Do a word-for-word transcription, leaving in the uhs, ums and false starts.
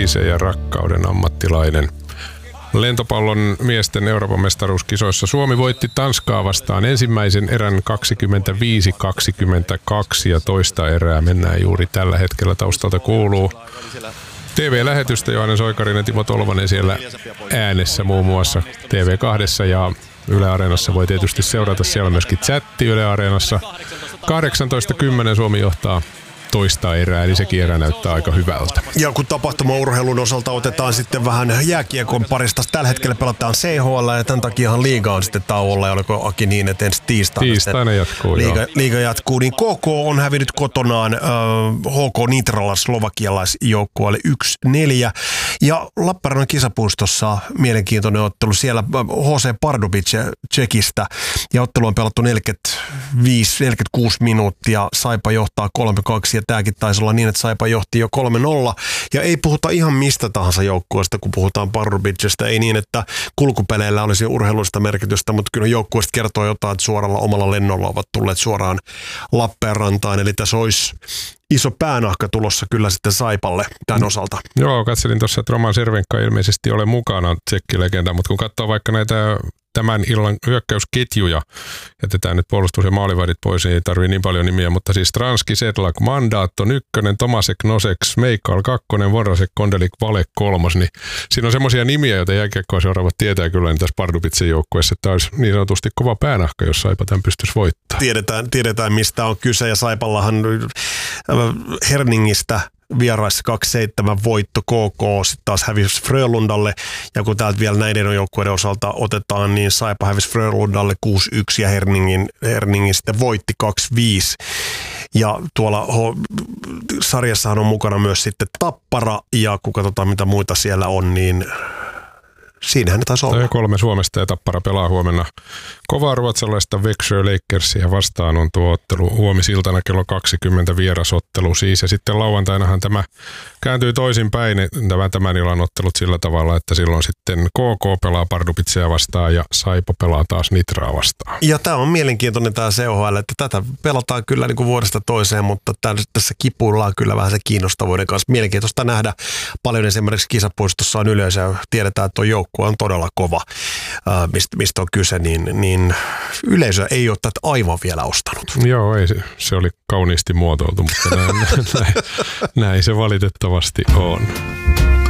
huvisen ja rakkauden ammattilainen. Lentopallon miesten Euroopan mestaruuskisoissa Suomi voitti Tanskaa vastaan ensimmäisen erän kaksikymmentäviisi kaksikymmentäkaksi ja toista erää mennään juuri tällä hetkellä. Taustalta kuuluu T V-lähetystä. Johannes Oikarinen ja Timo Tolvanen siellä äänessä muun muassa T V kaksi ja Yle Areenassa voi tietysti seurata. Siellä myöskin chatti Yle Areenassa. kahdeksantoista kymmenen Suomi johtaa toista erää, eli sekin erä näyttää aika hyvältä. Ja kun tapahtumaurheilun osalta otetaan sitten vähän jääkiekon parista, tällä hetkellä pelataan C H L ja tämän takiahan liiga on sitten tauolla, ja oliko Aki niin, että ensi tiistaina, tiistaina jatkuu, liiga, liiga jatkuu, niin K K on hävinnyt kotonaan äh, H K Nitralla slovakialaisjoukkueelle yksi neljä, ja Lappeenrannan kisapuistossa mielenkiintoinen ottelu siellä H C Pardubic Tsekistä, ja ottelu on pelattu neljäkymmentäviisi neljäkymmentäkuusi minuuttia, Saipa johtaa kolme kaksi, ja tämäkin taisi olla niin, että Saipa johti jo kolme nolla. Ja ei puhuta ihan mistä tahansa joukkueesta, kun puhutaan Pardubicista. Ei niin, että kulkupeleillä olisi urheilullista merkitystä, mutta kyllä joukkueesta kertoo jotain, että suoralla omalla lennolla ovat tulleet suoraan Lappeenrantaan. Eli tässä olisi iso päänahka tulossa kyllä sitten Saipalle tämän osalta. Joo, katselin tuossa, että Roman Cervenka ilmeisesti ole mukana, tsekkilegenda, mutta kun katsoo vaikka näitä tämän illan hyökkäysketjuja, jätetään nyt puolustus- ja maalivahdit pois, niin ei tarvitse niin paljon nimiä, mutta siis Stranski, Sedlak, Mandaatto, ykkönen, Tomasek, Nosek, Meikal, kakkonen, Vorasek, Kondelik, Vale, kolmos, niin siinä on semmoisia nimiä, joita jääkiekkoa seuraavat tietää kyllä niin tässä Pardubitsen joukkueessa, että tämä olisi niin sanotusti kova päänahka, jos Saipa tämän pystyisi voittamaan. Tiedetään, tiedetään mistä on kyse, ja Saipallahan Herningistä vieraissa kaksi seitsemän voitto K K, sitten taas hävisi Frölundalle, ja kun täältä vielä näiden joukkueiden osalta otetaan, niin Saipa hävisi Frölundalle kuusi yksi ja Herningin, Herningin sitten voitti kaksi viisi. Ja tuolla ho- sarjassahan on mukana myös sitten Tappara, ja kun katsotaan mitä muita siellä on, niin siinähän ne taisi olla. Kolme Suomesta ja Tappara pelaa huomenna kovaa ruotsalaista Växjö Lakersia vastaan on tuo ottelu huomisiltana kello kaksikymmentä vierasottelu siis. Ja sitten lauantainahan tämä kääntyy toisinpäin, tämä tämän illan ottelut sillä tavalla, että silloin sitten K K pelaa Pardubitsia vastaan ja Saipa pelaa taas Nitraa vastaan. Ja tämä on mielenkiintoinen tämä C H L, että tätä pelataan kyllä niin kuin vuodesta toiseen, mutta tässä kipuillaan kyllä vähän se kiinnostavuuden kanssa. Mielenkiintoista nähdä. Paljon esimerkiksi kisapuistossa on yleisö, tiedetään, että tuo joukkue on todella kova, mistä, mistä on kyse, niin, niin yleisö ei ole tätä aivan vielä ostanut. Joo, ei, se, se oli kauniisti muotoiltu, mutta näin, näin, näin se valitettavasti on.